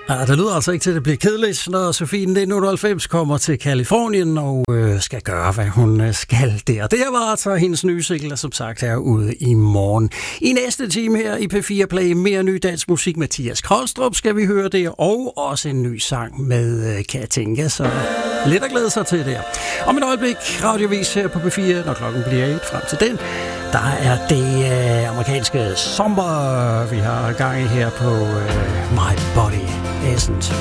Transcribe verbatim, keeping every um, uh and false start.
Ja, det lyder altså ikke til, at det bliver kedeligt, når Sofie nitten otteoghalvfems kommer til Californien og øh, skal gøre, hvad hun øh, skal der. Det her var altså hendes nye single, som sagt er ude i morgen. I næste time her i P fire Play mere ny dansk musik. Mathias Kolstrup skal vi høre det, og også en ny sang med øh, Katinka, så lidt at glæde sig til der. Om et øjeblik radiovis her på P fire, når klokken bliver et frem til den. Der er det øh, amerikanske sommer, vi har gang i her på øh, My Body Essence.